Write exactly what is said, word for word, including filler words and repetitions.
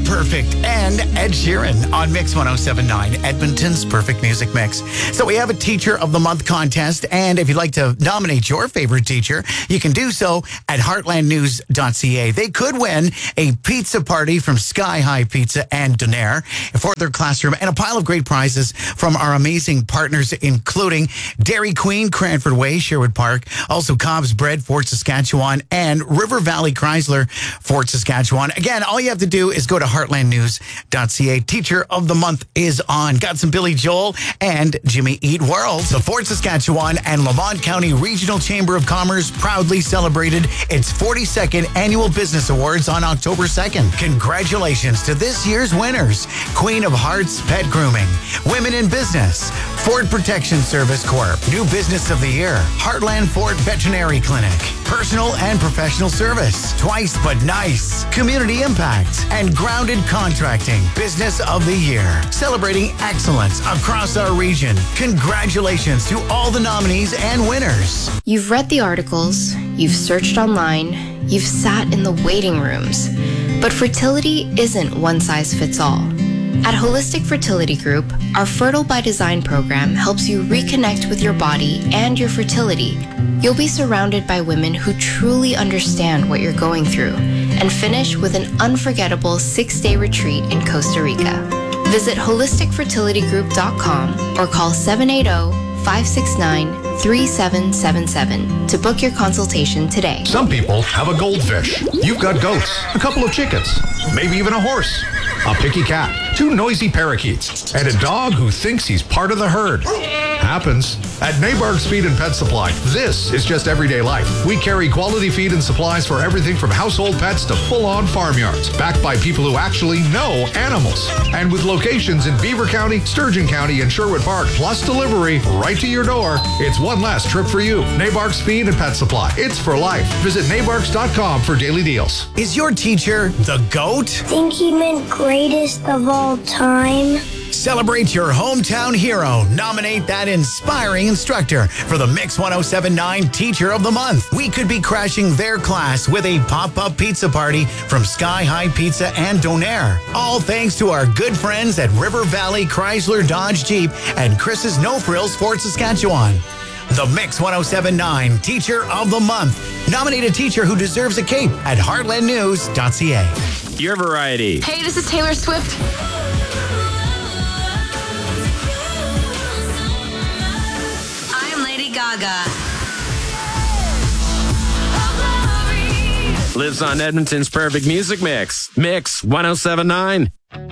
Perfect and Ed Sheeran on Mix one oh seven point nine, Edmonton's Perfect Music Mix. So we have a Teacher of the Month contest, and if you'd like to nominate your favorite teacher, you can do so at heartland news dot c a. They could win a pizza party from Sky High Pizza and Donair for their classroom and a pile of great prizes from our amazing partners, including Dairy Queen, Cranford Way, Sherwood Park, also Cobb's Bread, Fort Saskatchewan, and River Valley Chrysler, Fort Saskatchewan. Again, all you have to do is go to heartland news dot c a. Teacher of the Month is on. Got some Billy Joel and Jimmy Eat World. The Fort Saskatchewan and Lamont County Regional Chamber of Commerce proudly celebrated its forty-second Annual Business Awards on October second. Congratulations to this year's winners: Queen of Hearts Pet Grooming, Women in Business, Fort Protection Service Corp, New Business of the Year, Heartland Fort Veterinary Clinic, Personal and Professional Service, Twice But Nice, Community Impact, and Grounded Contracting Business of the Year. Celebrating excellence across our region. Congratulations to all the nominees and winners. You've read the articles, you've searched online, you've sat in the waiting rooms, but fertility isn't one size fits all. At Holistic Fertility Group, our Fertile by Design program helps you reconnect with your body and your fertility. You'll be surrounded by women who truly understand what you're going through and finish with an unforgettable six-day retreat in Costa Rica. Visit holistic fertility group dot com or call seven eight zero, five six nine, three seven seven seven to book your consultation today. Some people have a goldfish. You've got goats, a couple of chickens, maybe even a horse, a picky cat, two noisy parakeets, and a dog who thinks he's part of the herd. Happens. At Nabark's Feed and Pet Supply, this is just everyday life. We carry quality feed and supplies for everything from household pets to full-on farmyards, backed by people who actually know animals. And with locations in Beaver County, Sturgeon County, and Sherwood Park, plus delivery right to your door, it's one less trip for you. Nabark's Feed and Pet Supply. It's for life. Visit nabarks dot com for daily deals. Is your teacher the GOAT? Think he meant greatest of all time? Celebrate your hometown hero. Nominate that inspiring instructor for the Mix one oh seven point nine Teacher of the Month. We could be crashing their class with a pop-up pizza party from Sky High Pizza and Donair. All thanks to our good friends at River Valley Chrysler Dodge Jeep and Chris's No Frills Fort Saskatchewan. The Mix one oh seven point nine Teacher of the Month. Nominate a teacher who deserves a cape at heartland news dot c a. Your variety. Hey, this is Taylor Swift. Gaga. Lives on Edmonton's Perfect Music Mix. Mix one oh seven point nine.